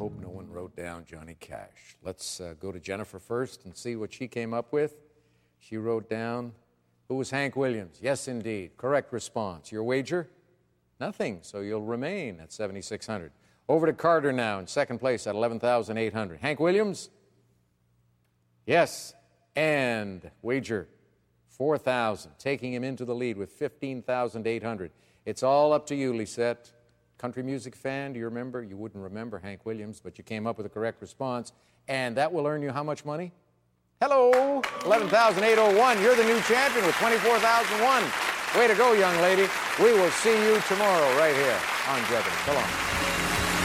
hope no one wrote down Johnny Cash. Let's go to Jennifer first and see what she came up with. She wrote down, who was Hank Williams? Yes, indeed. Correct response. Your wager? Nothing, so you'll remain at 7,600. Over to Carter now in second place at 11,800. Hank Williams? Yes, and wager 4,000, taking him into the lead with 15,800. It's all up to you, Lisette. Country music fan, do you remember? You wouldn't remember Hank Williams, but you came up with a correct response, and that will earn you how much money? Hello, 11,801. You're the new champion with 24,001. Way to go, young lady. We will see you tomorrow right here on Jeopardy. So long.